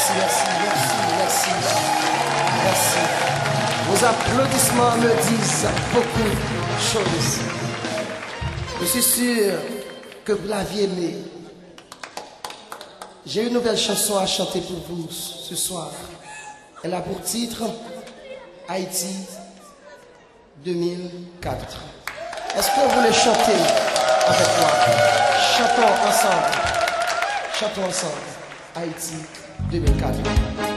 merci. Merci. Vos applaudissements me disent beaucoup de choses. Je suis sûr que vous l'aviez aimé. J'ai une nouvelle chanson à chanter pour vous ce soir. Elle a pour titre Haïti 2004. Est-ce que vous voulez chanter avec moi? Chantons ensemble. Haïti 2004.